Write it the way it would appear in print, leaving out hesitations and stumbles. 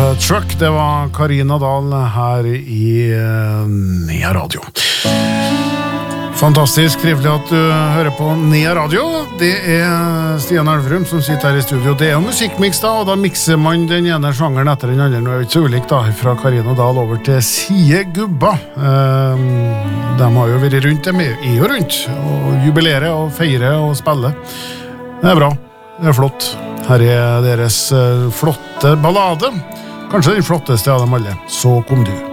Truck, det var Karina Dahl her i Nea Radio. Fantastisk trivelig at du hører på Nea Radio. Det Stian Elverum som sitter her i studio. Det jo musikkmix da, og da mikser man den ene sjangeren etter den andre. Nå ikke så ulikt da, fra Karina Dahl over til Sie Gubba. De har jo vært rundt, de jo rundt, og jubilere og feire og spille. Det bra, det flott. Her deres flotte ballade. Kanskje den flotteste av dem alle. Så kom du.